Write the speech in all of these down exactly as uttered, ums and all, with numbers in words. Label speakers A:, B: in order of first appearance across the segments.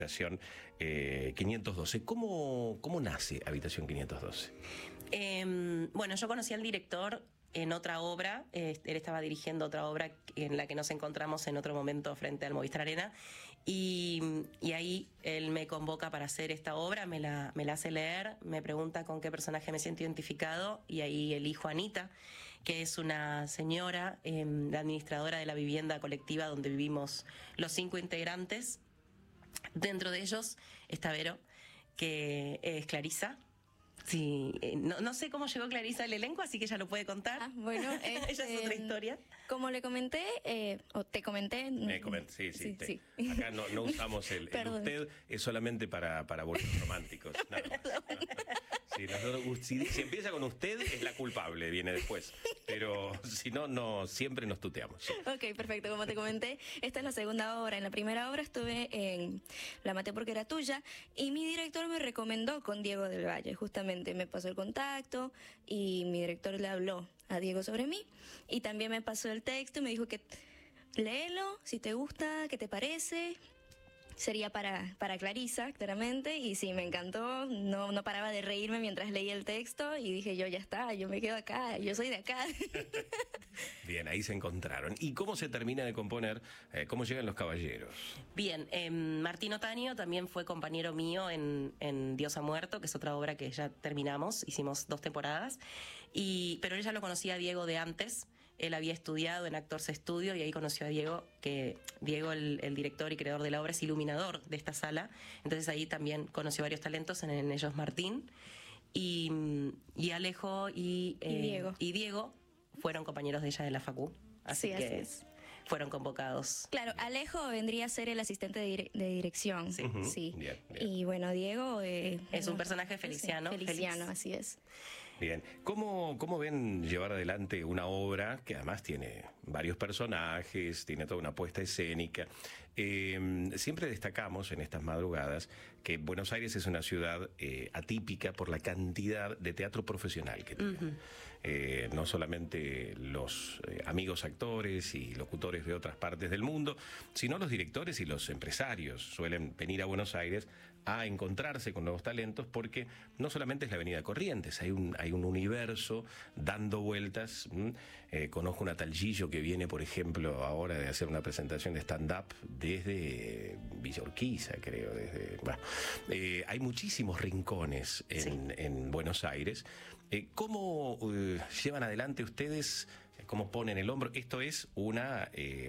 A: Habitación eh, quinientos doce. ¿Cómo, ¿Cómo nace Habitación quinientos doce?
B: Eh, bueno, yo conocí al director en otra obra, eh, él estaba dirigiendo otra obra en la que nos encontramos en otro momento frente al Movistar Arena, y, y ahí él me convoca para hacer esta obra, me la, me la hace leer, me pregunta con qué personaje me siento identificado, y ahí elijo a Anita, que es una señora, eh, la administradora de la vivienda colectiva donde vivimos los cinco integrantes. Dentro de ellos está Vero, que es Clarisa. Sí, eh, no, no sé cómo llegó Clarisa al elenco, así que ella lo puede contar.
C: Ah, bueno,
B: ella
C: este,
B: es otra historia.
C: Como le comenté, eh, o te comenté...
A: Me comenté, sí, sí.
C: sí,
A: te,
C: sí.
A: Acá no, no usamos el, el usted, es solamente para, para bolitos románticos. Nada más. Sí, nosotros, si, si empieza con usted, es la culpable, viene después. Pero si no, no siempre nos tuteamos. Sí.
C: Ok, perfecto. Como te comenté, esta es la segunda obra. En la primera obra estuve en La maté porque era tuya, y mi director me recomendó con Diego del Valle. Justamente me pasó el contacto y mi director le habló a Diego sobre mí, y también me pasó el texto y me dijo que léelo, si te gusta, qué te parece. Sería para, para Clarisa, claramente, y sí, me encantó, no, no paraba de reírme mientras leía el texto, y dije yo, ya está, yo me quedo acá, yo soy de acá.
A: Bien, ahí se encontraron. ¿Y cómo se termina de componer? Eh, ¿Cómo llegan los caballeros?
B: Bien, eh, Martín Otaño también fue compañero mío en, en Dios ha muerto, que es otra obra que ya terminamos, hicimos dos temporadas, y, pero él ya lo conocía a Diego de antes. Él había estudiado en Actors Studio y ahí conoció a Diego, que Diego, el, el director y creador de la obra, es iluminador de esta sala. Entonces ahí también conoció varios talentos, en, en ellos Martín. Y, y Alejo y, eh,
C: y, Diego.
B: y Diego fueron compañeros de ella de la Facu. Así
C: sí,
B: que
C: así es.
B: Fueron convocados.
C: Claro, Alejo vendría a ser el asistente de, dire de dirección.
B: Sí.
A: Uh-huh.
C: Sí.
A: Bien, bien.
C: Y bueno, Diego... Eh,
B: es un
C: no,
B: personaje feliciano.
C: Sí, feliciano,
B: feliz.
C: así es.
A: Bien, ¿Cómo, ¿cómo ven llevar adelante una obra que además tiene varios personajes, tiene toda una puesta escénica? Eh, siempre destacamos en estas madrugadas que Buenos Aires es una ciudad eh, atípica por la cantidad de teatro profesional que tiene. Uh-huh. eh, no solamente los eh, amigos actores y locutores de otras partes del mundo, sino los directores y los empresarios suelen venir a Buenos Aires a encontrarse con nuevos talentos, porque no solamente es la Avenida Corrientes, hay un, hay un universo dando vueltas. Eh, conozco una tal Gillo que viene, por ejemplo, ahora de hacer una presentación de stand-up desde Villa Urquiza, creo. Desde, bueno, eh, hay muchísimos rincones en, sí. en Buenos Aires. Eh, ¿Cómo eh, llevan adelante ustedes, cómo ponen el hombro? Esto es una, eh,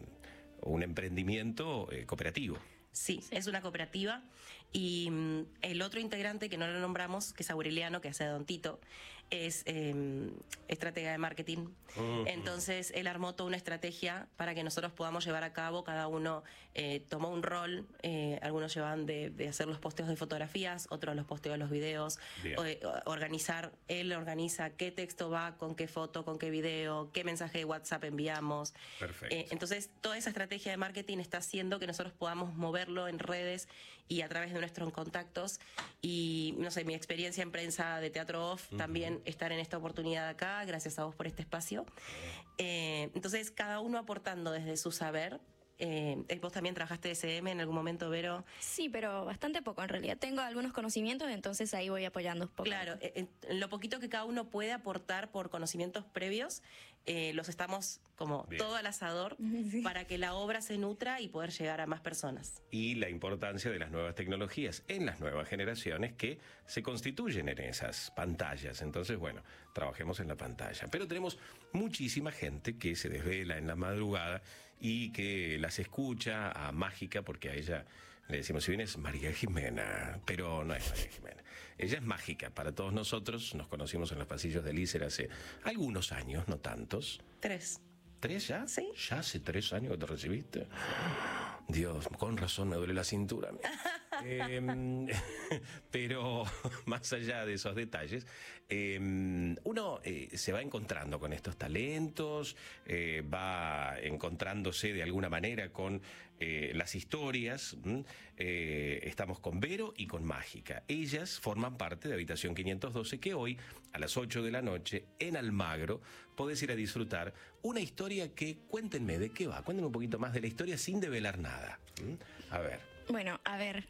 A: un emprendimiento eh, cooperativo.
B: Sí, es una cooperativa, y um, el otro integrante que no lo nombramos, que es Aureliano, que hace de Don Tito, es eh, estratega de marketing. Uh-huh. Entonces él armó toda una estrategia para que nosotros podamos llevar a cabo. Cada uno eh, tomó un rol, eh, algunos llevan de, de hacer los posteos de fotografías, otros los posteos de los videos, o, eh, organizar, él organiza qué texto va, con qué foto, con qué video, qué mensaje de WhatsApp enviamos.
A: Perfecto.
B: Eh, entonces toda esa estrategia de marketing está haciendo que nosotros podamos mover en redes y a través de nuestros contactos, y no sé, mi experiencia en prensa de Teatro Off, uh-huh. también estar en esta oportunidad acá, gracias a vos por este espacio. Eh, entonces cada uno aportando desde su saber. Eh, vos también trabajaste de C M en algún momento, Vero.
C: Sí, pero bastante poco en realidad. Tengo algunos conocimientos, entonces ahí voy apoyando un poco.
B: Claro, en, en lo poquito que cada uno puede aportar por conocimientos previos, eh, los estamos como Bien. todo al asador, sí. para que la obra se nutra y poder llegar a más personas.
A: Y la importancia de las nuevas tecnologías en las nuevas generaciones que se constituyen en esas pantallas. Entonces, bueno, trabajemos en la pantalla. Pero tenemos muchísima gente que se desvela en la madrugada y que las escucha a Mágica, porque a ella le decimos, si bien es María Jimena, pero no es María Jimena. Ella es Mágica para todos nosotros. Nos conocimos en los pasillos del Lícer hace algunos años, no tantos.
B: Tres.
A: ¿Tres ya?
B: Sí.
A: ¿Ya hace tres años que te recibiste? Dios, con razón me duele la cintura. eh, pero más allá de esos detalles, eh, uno eh, se va encontrando con estos talentos, eh, va encontrándose de alguna manera con eh, las historias. Eh, estamos con Vero y con Mágica. Ellas forman parte de Habitación quinientos doce, que hoy a las ocho de la noche en Almagro podés ir a disfrutar una historia que, cuéntenme de qué va, cuéntenme un poquito más de la historia sin develar nada. A ver.
C: Bueno, a ver,